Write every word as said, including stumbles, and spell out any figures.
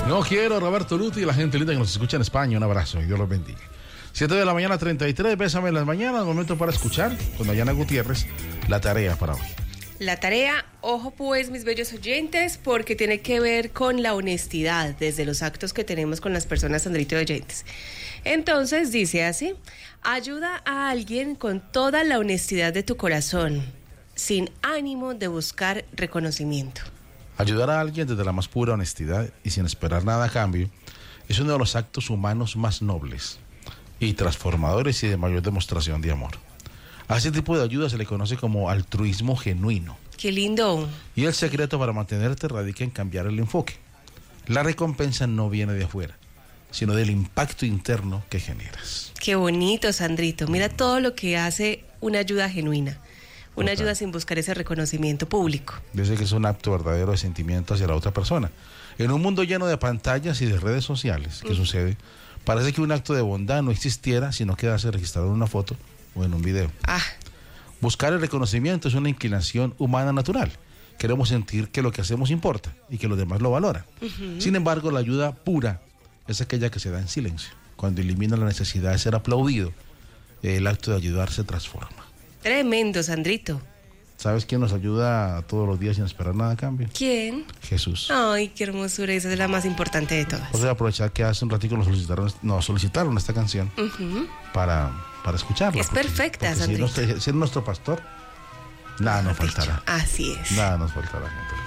No quiero, Roberto Luti y la gente linda que nos escucha en España. Un abrazo y Dios los bendiga. siete de la mañana, treinta y tres, bésame en las mañanas, momento para escuchar con Dayana Gutiérrez la tarea para hoy. La tarea, ojo pues mis bellos oyentes, porque tiene que ver con la honestidad desde los actos que tenemos con las personas, Sandrito, de oyentes. Entonces dice así: ayuda a alguien con toda la honestidad de tu corazón, sin ánimo de buscar reconocimiento. Ayudar a alguien desde la más pura honestidad y sin esperar nada a cambio es uno de los actos humanos más nobles y transformadores y de mayor demostración de amor. A ese tipo de ayuda se le conoce como altruismo genuino. ¡Qué lindo! Y el secreto para mantenerte radica en cambiar el enfoque. La recompensa no viene de afuera, sino del impacto interno que generas. ¡Qué bonito, Sandrito! Mira todo lo que hace una ayuda genuina. Una Total. ayuda sin buscar ese reconocimiento público. Dice que es un acto verdadero de sentimiento hacia la otra persona. En un mundo lleno de pantallas y de redes sociales, ¿qué mm. sucede? Parece que un acto de bondad no existiera si no quedase registrado en una foto o en un video. Ah. Buscar el reconocimiento es una inclinación humana natural. Queremos sentir que lo que hacemos importa y que los demás lo valoran. Uh-huh. Sin embargo, la ayuda pura es aquella que se da en silencio. Cuando elimina la necesidad de ser aplaudido, el acto de ayudar se transforma. Tremendo, Sandrito. ¿Sabes quién nos ayuda todos los días sin esperar nada a cambio? ¿Quién? Jesús. Ay, qué hermosura, esa es la más importante de todas. Voy a aprovechar que hace un ratito nos solicitaron, nos solicitaron esta canción uh-huh. para, para escucharla. Es porque, perfecta, porque Sandrito. Si, no, si es nuestro pastor, nada nos faltará. Así es. Nada nos faltará, gente.